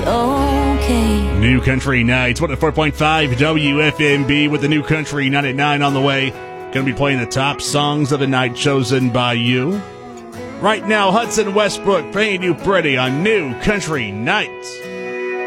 okay. New Country Nights, 104.5 WFMB with the New Country Night at 9 on the way. Going to be playing the top songs of the night chosen by you. Right now, Hudson Westbrook playing you pretty on New Country Nights.